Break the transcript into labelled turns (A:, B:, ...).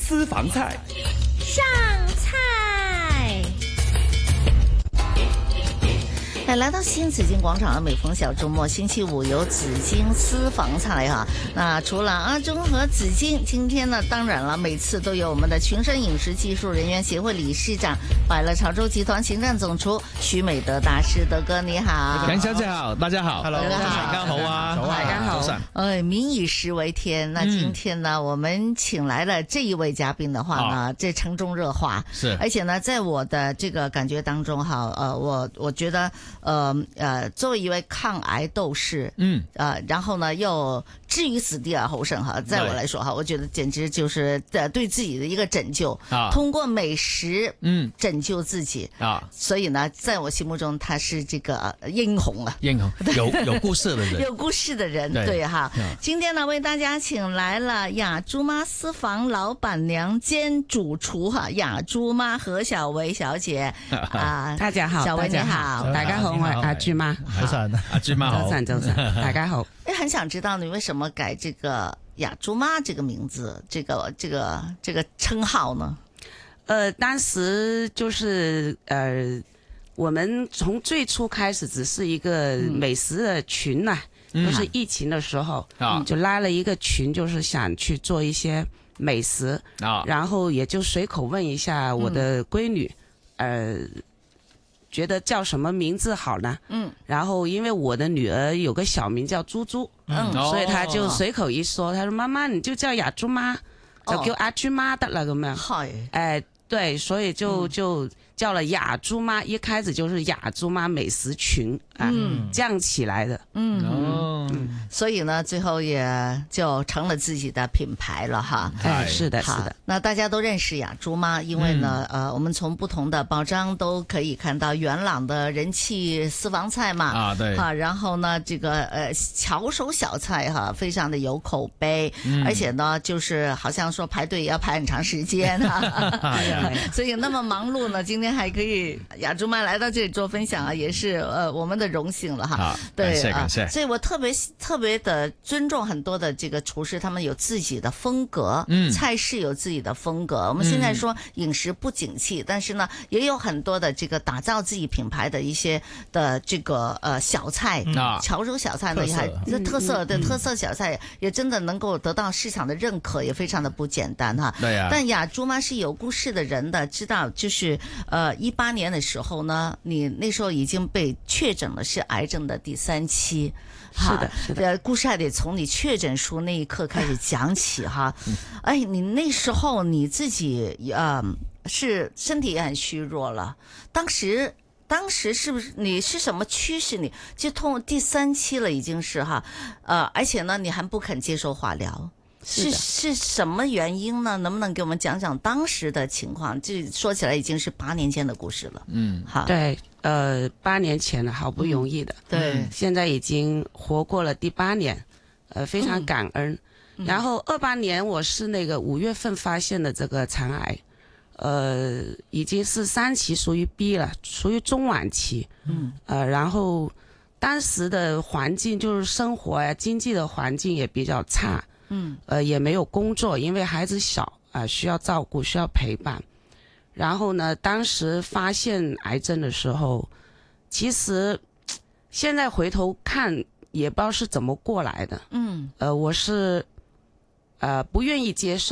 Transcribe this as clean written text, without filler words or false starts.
A: 私房菜
B: 上菜。来到西安紫金广场的每逢小周末星期五有紫金私房菜哈。那除了阿中和紫金，今天呢当然了每次都有我们的群生饮食技术人员协会理事长、百乐潮州集团行政总厨徐美德大师。德哥你好。
C: 杨小姐好，大家好。
B: Hello，
C: 大家好啊，
B: 大家好。
C: 早
B: 上。民以食为天。那今天呢，我们请来了这一位嘉宾的话呢，这城中热话
C: 是，
B: 而且呢，在我的这个感觉当中哈，我觉得作为一位抗癌斗士，然后呢又置于死地而后生哈，在我来说哈，我觉得简直就是对自己的一个拯救，通过美食拯救自己啊，所以呢，在我心目中他是这个英雄啊，
C: 英雄有故事的人，
B: 有故事的人，对哈。今天呢，为大家请来了雅珠妈私房老板娘兼主厨哈，雅珠妈何小薇小姐啊，
D: 大家好，
B: 小薇你好，
D: 大家好，我係阿珠媽，
C: 早晨，阿珠媽好，
D: 早晨，大家好。
B: 很想知道你為什麼改這個雅珠媽這個名字，這個稱號呢？
D: 當時就是我們從最初開始只是一個美食的群呐，就是疫情的時候，就拉了一個群，就是想去做一些美食，然後也就隨口問一下我的閨女，覺得叫什麼名字好呢？然後因為我的女兒有個小名叫豬豬，所以她就隨口一說，她說媽媽你就叫雅珠媽，就叫阿珠媽得了咁樣。對，所以就叫了雅珠媽，一開始就是雅珠媽美食群啊，這樣起來的。
B: 所以呢，最後也就成了自己的品牌了哈。
D: 是的，是的。
B: 那大家都認識雅珠媽，因為呢，我們從不同的報章都可以看到元朗的人氣私房菜嘛。對。然後呢，這個巧手小菜哈，非常的有口碑，而且呢，就是好像說排隊也要排很長時間哈。所以那麼忙碌呢，今天還可以雅珠媽來到這裡做分享啊，也是我們的榮幸了哈。對，感謝。所以我特別的尊重很多的這個廚師，他們有自己的風格，菜式有自己的風格。我們現在說飲食不景氣，但是呢，也有很多的這個打造自己品牌的一些的這個小菜，潮州小菜呢，也還特色的特色小菜，也真的能夠得到市場的認可，也非常的不簡單哈。對啊。但雅珠媽是有故事的人的，知道就是18年的時候呢，你那時候已經被確診了是癌症的第3期。
D: 是的，是的。
B: 故事還得從你確診書那一刻開始講起哈。哎，你那時候你自己是身體也很虛弱了，當時是不是你是什麼驅使你就通第3期了已經是哈，而且呢你還不肯接受化療。是什麼原因呢？能不能給我們講講當時的情況？這說起來已經是8年前的故事了。好。
D: 對，8年前了，好不容易的。對。現在已經活過了第8年，非常感恩。然後28年我是那個5月份發現的這個腸癌，已經是3期，屬於 B 了，屬於中晚期。然後當時的環境就是生活呀，經濟的環境也比較差。也沒有工作，因為孩子小啊，需要照顧，需要陪伴。然後呢，當時發現癌症的時候，其實現在回頭看，也不知道是怎麼過來的。我是不願意接受。